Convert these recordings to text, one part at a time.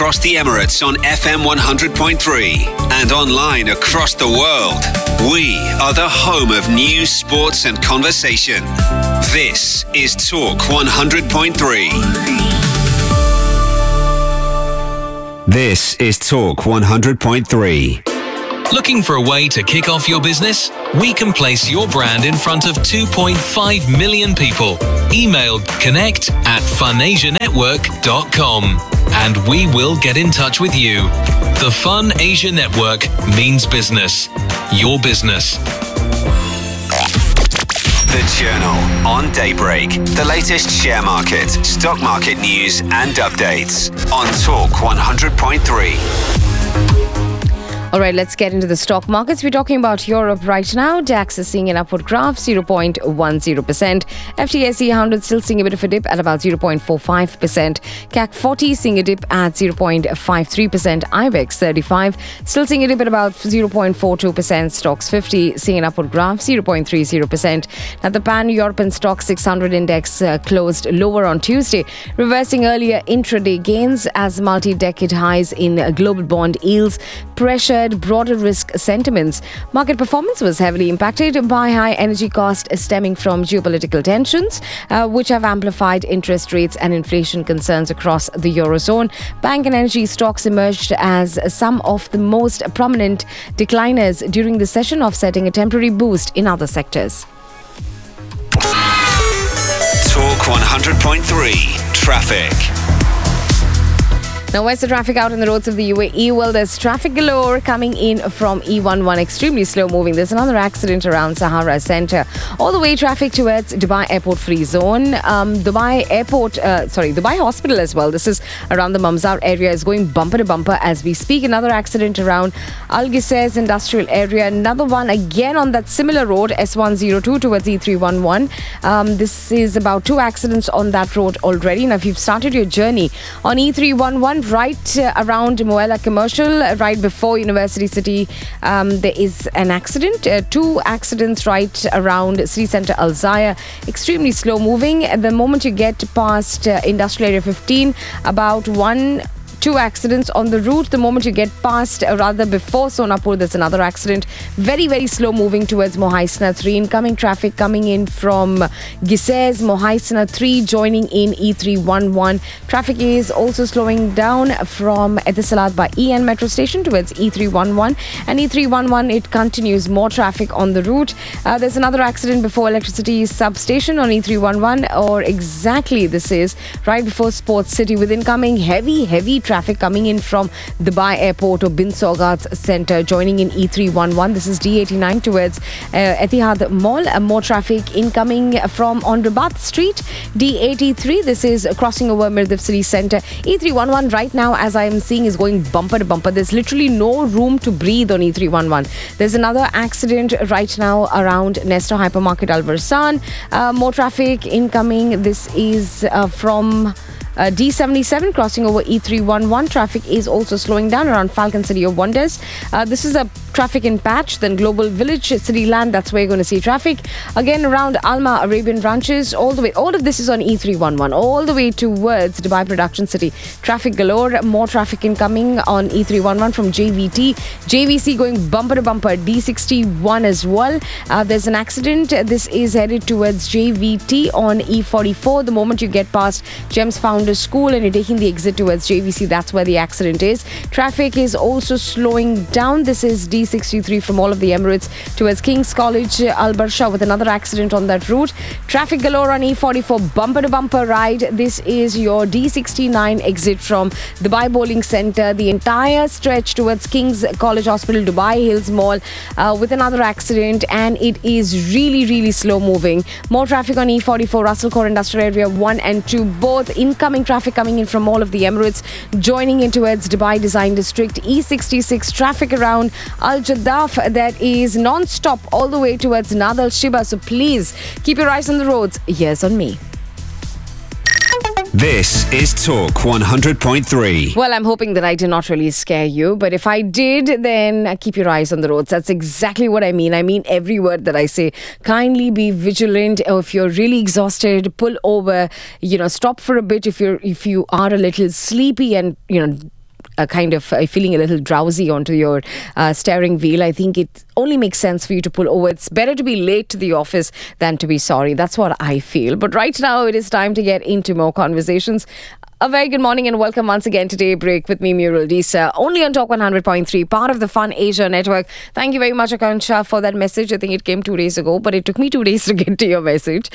across the Emirates on FM 100.3 and online across the world. We are the home of news, sports and conversation. This is Talk 100.3. This is Talk 100.3. Looking for a way to kick off your business? We can place your brand in front of 2.5 million people. Email connect@funasianetwork.com and we will get in touch with you. The Fun Asia Network means business. Your business. The Journal on Daybreak. The latest share market, stock market news and updates on Talk 100.3. All right, let's get into the stock markets. We're talking about Europe right now. DAX is seeing an upward graph, 0.10%. FTSE 100 still seeing a bit of a dip at about 0.45%. CAC 40 seeing a dip at 0.53%. IBEX 35 still seeing a dip at about 0.42%. Stocks 50 seeing an upward graph, 0.30%. Now, the Pan-European Stock 600 index closed lower on Tuesday, reversing earlier intraday gains as multi-decade highs in global bond yields pressured broader risk sentiments. Market performance was heavily impacted by high energy costs stemming from geopolitical tensions, which have amplified interest rates and inflation concerns across the Eurozone. Bank and energy stocks emerged as some of the most prominent decliners during the session, offsetting a temporary boost in other sectors. Talk 100.3 Traffic. Now, where's the traffic out on the roads of the UAE? Well, there's traffic galore coming in from E11, extremely slow moving. There's another accident around Sahara Center. All the way traffic towards Dubai Airport Free Zone. Dubai Hospital as well. This is around the Mamzar area, is going bumper to bumper as we speak. Another accident around Al Gisez Industrial Area. Another one again on that similar road, S102 towards E311. This is about 2 accidents on that road already. Now, if you've started your journey on E311, right around Muella Commercial, right before University City, there is an accident. 2 accidents right around City Centre Al Zaya. Extremely slow moving. At the moment you get past Industrial Area 15, about 2 accidents on the route. The moment you get past, before Sonapur, there's another accident. Very, very slow moving towards Mohaisna 3. Incoming traffic coming in from Gisez, Mohaisna 3, joining in E311. Traffic is also slowing down from Etisalat by EN Metro Station towards E311. And E311, it continues. More traffic on the route. There's another accident before Electricity Substation on E311, or exactly this is right before Sports City, with incoming heavy traffic coming in from Dubai Airport or Bin Saugat Center, joining in E311. This is D89 towards Etihad Mall. More traffic incoming from on Rabat Street. D83, this is crossing over Mirdif City Center. E311 right now, as I am seeing, is going bumper to bumper. There's literally no room to breathe on E311. There's another accident right now around Nestor Hypermarket Al Versan. More traffic incoming. This is from D77 crossing over E311. Traffic is also slowing down around Falcon City of Wonders. This is a traffic in patch. Then Global Village, City Land, that's where you're going to see traffic. Again, around Alma Arabian branches, all the way. All of this is on E311, all the way towards Dubai Production City. Traffic galore. More traffic incoming on E311 from JVT. JVC going bumper to bumper. D61 as well. There's an accident. This is headed towards JVT on E44. The moment you get past Gems Founders School and you're taking the exit towards JVC, that's where the accident is. Traffic is also slowing down. This is D63 from all of the Emirates towards King's College Al Barsha, with another accident on that route. Traffic galore on E44, bumper to bumper ride. This is your D69 exit from Dubai Bowling Centre, the entire stretch towards King's College Hospital, Dubai Hills Mall, with another accident, and it is really slow moving. More traffic on E44, Russell Core Industrial Area 1 and 2, both incoming traffic coming in from all of the Emirates, joining in towards Dubai Design District. E66 traffic around Al Jaddaf, that is non-stop all the way towards Nadal Shiba. So please keep your eyes on the roads. Here's on me. This is Talk 100.3. Well, I'm hoping that I did not really scare you, but if I did, then keep your eyes on the roads. That's exactly what I mean. I mean every word that I say. Kindly be vigilant. Or if you're really exhausted, pull over, stop for a bit if you are a little sleepy, and, kind of feeling a little drowsy onto your steering wheel, I think it only makes sense for you to pull over. It's better to be late to the office than to be sorry. That's what I feel. But right now, it is time to get into more conversations. A very good morning and welcome once again to Daybreak with me, Muriel Disa, only on Talk 100.3, part of the Fun Asia Network. Thank you very much, Akansha, for that message. I think it came 2 days ago, but it took me 2 days to get to your message.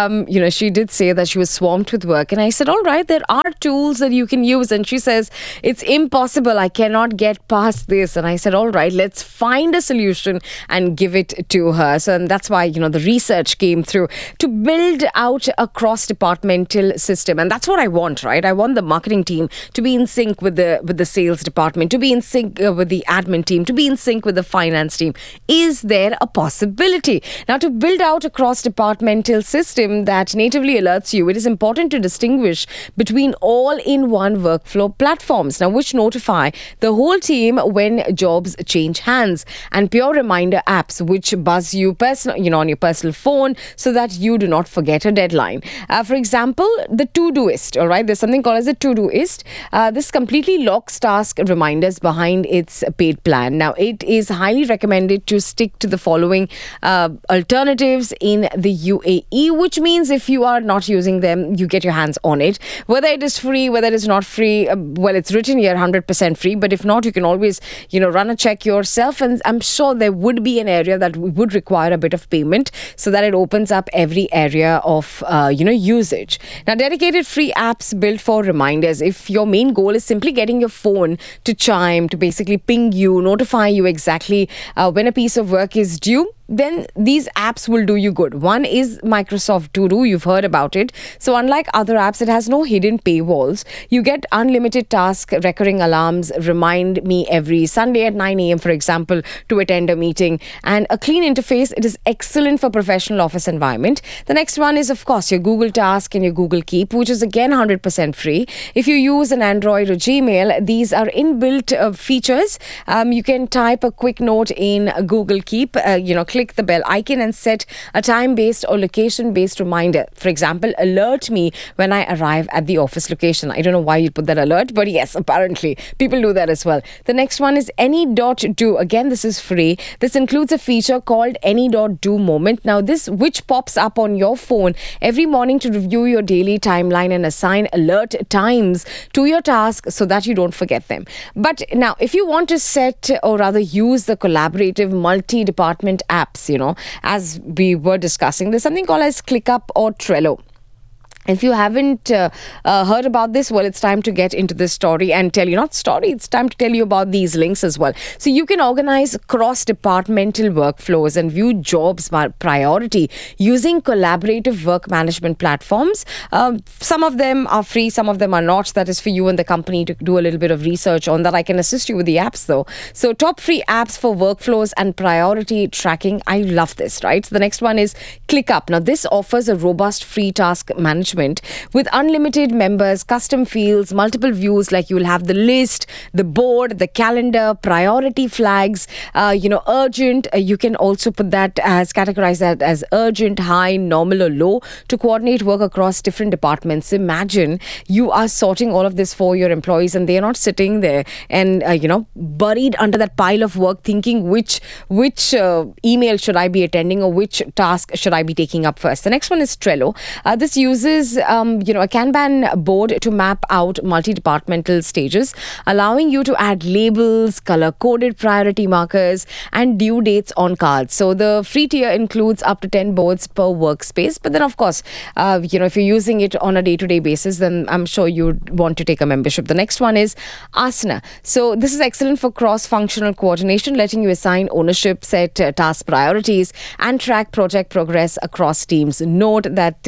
She did say that she was swamped with work, and I said, all right, there are tools that you can use. And she says, it's impossible. I cannot get past this. And I said, all right, let's find a solution and give it to her. So and that's why, the research came through to build out a cross-departmental system. And that's what I want, right? I want the marketing team to be in sync with the sales department, to be in sync with the admin team, to be in sync with the finance team. Is there a possibility? Now, to build out a cross-departmental system that natively alerts you, it is important to distinguish between all-in-one workflow platforms, now which notify the whole team when jobs change hands, and pure reminder apps which buzz you on your personal phone so that you do not forget a deadline. For example, the Todoist, all right? There's something called as a Todoist. This completely locks task reminders behind its paid plan. Now, it is highly recommended to stick to the following alternatives in the UAE, which means if you are not using them, you get your hands on it. Whether it is free, whether it is not free, it's written here 100% free, but if not, you can always, run a check yourself, and I'm sure there would be an area that would require a bit of payment so that it opens up every area of, usage. Now, dedicated free apps built for reminders. If your main goal is simply getting your phone to chime, to basically ping you, notify you exactly when a piece of work is due, then these apps will do you good. One is Microsoft To Do. You've heard about it. So unlike other apps, it has no hidden paywalls. You get unlimited task recurring alarms. Remind me every Sunday at 9 a.m., for example, to attend a meeting. And a clean interface. It is excellent for professional office environment. The next one is, of course, your Google Task and your Google Keep, which is again 100% free. If you use an Android or Gmail, these are inbuilt features. You can type a quick note in Google Keep, click the bell icon and set a time-based or location-based reminder. For example, alert me when I arrive at the office location. I don't know why you put that alert, but yes, apparently people do that as well. The next one is Any.do. Again, this is free. This includes a feature called Any.do Moment. Now, which pops up on your phone every morning to review your daily timeline and assign alert times to your task so that you don't forget them. But now, if you want to set or rather use the collaborative multi-department apps, as we were discussing, there's something called as ClickUp or Trello. If you haven't heard about this, it's time to get into this story and tell you, it's time to tell you about these links as well. So you can organize cross-departmental workflows and view jobs by priority using collaborative work management platforms. Some of them are free, some of them are not. That is for you and the company to do a little bit of research on that. I can assist you with the apps though. So top free apps for workflows and priority tracking. I love this, right? So the next one is ClickUp. Now this offers a robust free task management with unlimited members, custom fields, multiple views, like you will have the list, the board, the calendar, priority flags, urgent. You can also categorize that as urgent, high, normal or low to coordinate work across different departments. Imagine you are sorting all of this for your employees and they are not sitting there and, buried under that pile of work thinking which email should I be attending or which task should I be taking up first. The next one is Trello. This uses a Kanban board to map out multi-departmental stages, allowing you to add labels, color-coded priority markers, and due dates on cards. So the free tier includes up to 10 boards per workspace. But then, of course, if you're using it on a day-to-day basis, then I'm sure you'd want to take a membership. The next one is Asana. So this is excellent for cross-functional coordination, letting you assign ownership, set task priorities, and track project progress across teams. Note that,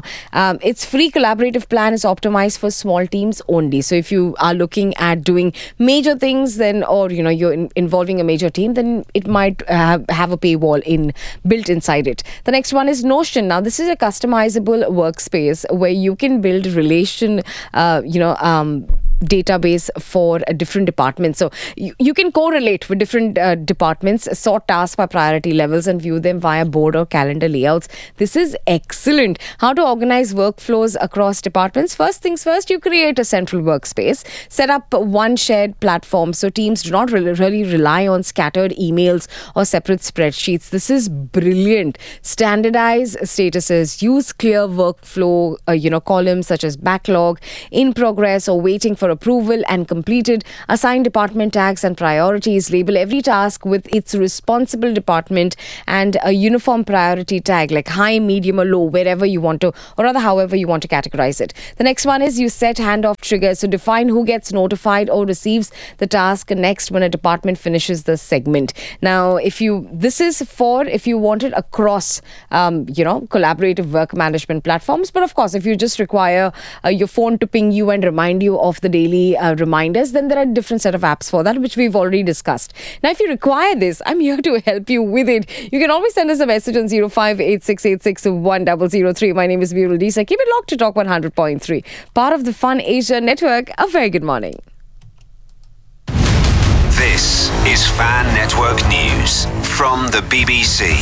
its free collaborative plan is optimized for small teams only. So if you are looking at doing major things, then, or you're involving a major team, then it might have a paywall built inside it. The next one is Notion. Now this is a customizable workspace where you can build database for different departments. So you can correlate with different departments, sort tasks by priority levels and view them via board or calendar layouts. This is excellent. How to organize workflows across departments? First things first, you create a central workspace. Set up one shared platform so teams do not really rely on scattered emails or separate spreadsheets. This is brilliant. Standardize statuses. Use clear workflow columns such as backlog, in progress or waiting for approval and completed. Assign department tags and priorities. Label every task with its responsible department and a uniform priority tag like high, medium or low, wherever you want to, or rather however you want to categorize it. The next one is you set handoff triggers. So define who gets notified or receives the task next when a department finishes the segment. Now, this is for if you want it across, collaborative work management platforms. But of course, if you just require your phone to ping you and remind you of the daily reminders, then there are a different set of apps for that, which we've already discussed. Now, if you require this, I'm here to help you with it. You can always send us a message on 0586861003. My name is Murul Disa. Keep it locked to Talk 100.3. Part of the Fun Asia Network. A very good morning. This is Fan Network News from the BBC.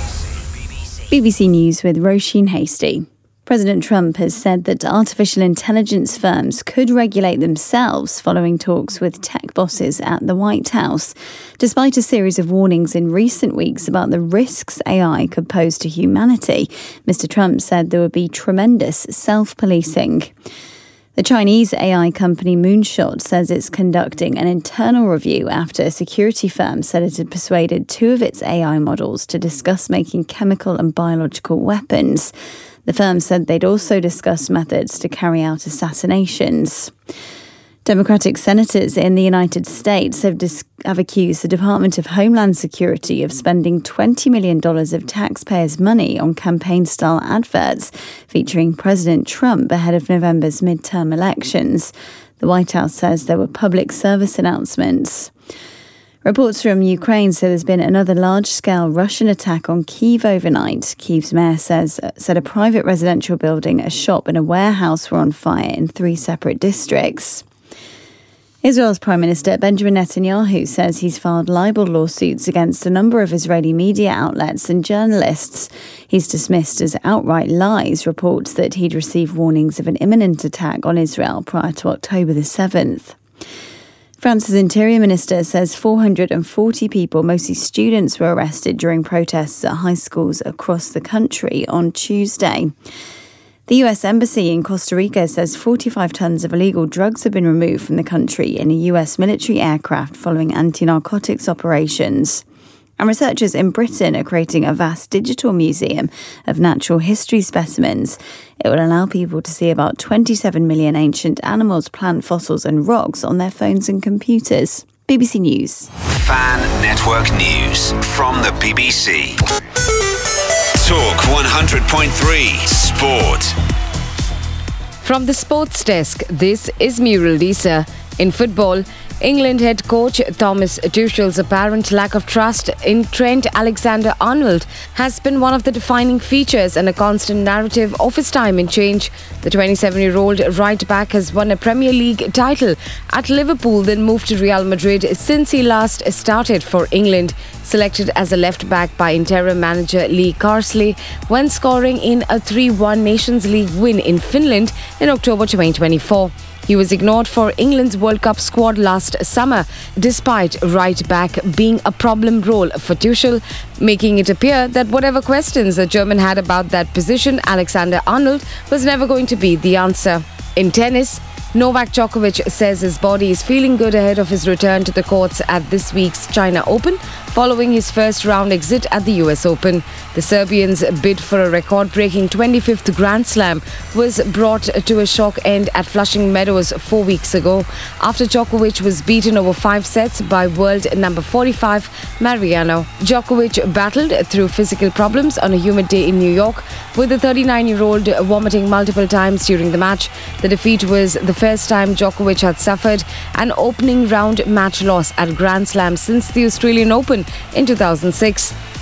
BBC News with Roisin Hasty. President Trump has said that artificial intelligence firms could regulate themselves following talks with tech bosses at the White House, despite a series of warnings in recent weeks about the risks AI could pose to humanity. Mr. Trump said there would be tremendous self-policing. The Chinese AI company Moonshot says it's conducting an internal review after a security firm said it had persuaded two of its AI models to discuss making chemical and biological weapons. The firm said they'd also discussed methods to carry out assassinations. Democratic senators in the United States have accused the Department of Homeland Security of spending $20 million of taxpayers' money on campaign-style adverts featuring President Trump ahead of November's midterm elections. The White House says there were public service announcements. Reports from Ukraine say there's been another large-scale Russian attack on Kyiv overnight. Kyiv's mayor said a private residential building, a shop and a warehouse were on fire in 3 separate districts. Israel's Prime Minister Benjamin Netanyahu says he's filed libel lawsuits against a number of Israeli media outlets and journalists. He's dismissed as outright lies reports that he'd received warnings of an imminent attack on Israel prior to October the 7th. France's Interior Minister says 440 people, mostly students, were arrested during protests at high schools across the country on Tuesday. The US Embassy in Costa Rica says 45 tons of illegal drugs have been removed from the country in a US military aircraft following anti-narcotics operations. And researchers in Britain are creating a vast digital museum of natural history specimens. It will allow people to see about 27 million ancient animals, plant fossils and rocks on their phones and computers. BBC News. Fan Network News from the BBC. Talk 100.3 Sport. From the sports desk, this is Murul Disa. In football, England head coach Thomas Tuchel's apparent lack of trust in Trent Alexander-Arnold has been one of the defining features and a constant narrative of his time in change. The 27-year-old right-back has won a Premier League title at Liverpool, then moved to Real Madrid since he last started for England. Selected as a left-back by interim manager Lee Carsley when scoring in a 3-1 Nations League win in Finland in October 2024. He was ignored for England's World Cup squad last summer, despite right-back being a problem role for Tuchel, making it appear that whatever questions the German had about that position, Alexander-Arnold was never going to be the answer. In tennis, Novak Djokovic says his body is feeling good ahead of his return to the courts at this week's China Open, following his first-round exit at the US Open. The Serbian's bid for a record-breaking 25th Grand Slam was brought to a shock end at Flushing Meadows 4 weeks ago, after Djokovic was beaten over 5 sets by world number 45 Mariano. Djokovic battled through physical problems on a humid day in New York, with the 39-year-old vomiting multiple times during the match. The defeat was the first time Djokovic had suffered an opening round match loss at Grand Slam since the Australian Open in 2006.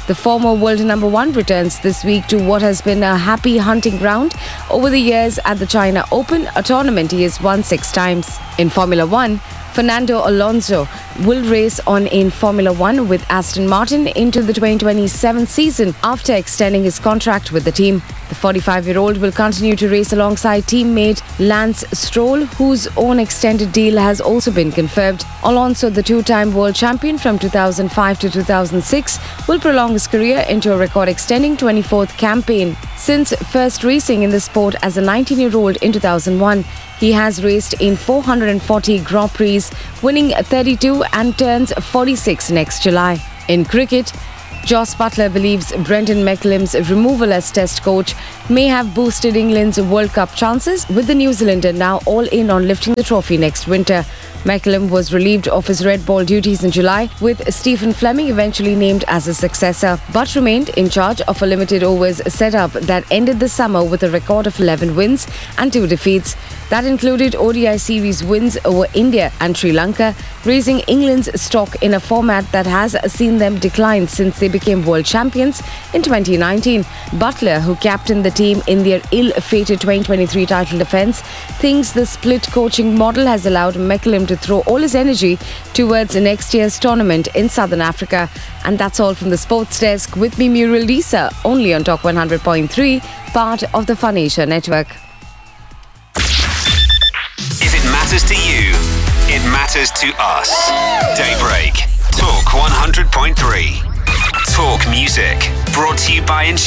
The former world number one returns this week to what has been a happy hunting ground over the years at the China Open, a tournament he has won 6 times. In Formula One, Fernando Alonso will race on in Formula One with Aston Martin into the 2027 season after extending his contract with the team. The 45-year-old will continue to race alongside teammate Lance Stroll, whose own extended deal has also been confirmed. Alonso, the 2-time world champion from 2005 to 2006, will prolong his career into a record-extending 24th campaign. Since first racing in the sport as a 19-year-old in 2001, he has raced in 440 Grand Prix, winning 32 and turns 46 next July. In cricket, Jos Buttler believes Brendan McCullum's removal as Test coach may have boosted England's World Cup chances, with the New Zealander now all in on lifting the trophy next winter. McCullum was relieved of his red ball duties in July, with Stephen Fleming eventually named as his successor, but remained in charge of a limited overs setup that ended the summer with a record of 11 wins and 2 defeats. That included ODI series wins over India and Sri Lanka, raising England's stock in a format that has seen them decline since they became world champions in 2019. Buttler, who captained the team in their ill-fated 2023 title defence, thinks the split coaching model has allowed McCullum to throw all his energy towards next year's tournament in Southern Africa. And that's all from the Sports Desk. With me, Muriel Lisa, only on Talk 100.3, part of the Fun Asia network. If it matters to you, it matters to us. Daybreak, Talk 100.3. Talk music, brought to you by Insurance.